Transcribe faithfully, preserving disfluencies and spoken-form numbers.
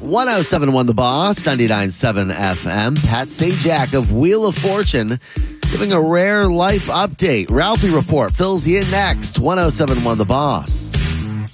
one oh seven point one The Boss, ninety-nine point seven F M. Pat Sajak of Wheel of Fortune giving a rare life update. Ralphie Report fills you in next. one oh seven point one The Boss.